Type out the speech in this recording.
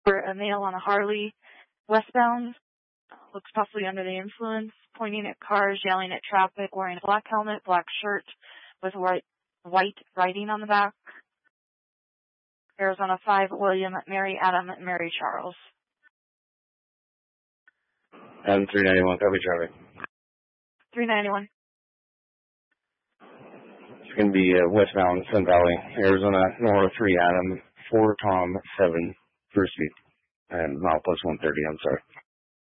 For a male on a Harley, westbound, looks possibly under the influence, pointing at cars, yelling at traffic, wearing a black helmet, black shirt with white writing on the back. Arizona 5, William, Mary, Adam, Mary, Charles. Adam 391, copy traffic. 391. It's going to be westbound Sun Valley, Arizona, Nora 3, Adam, 4 Tom 7, First Street, and mile plus 130, I'm sorry.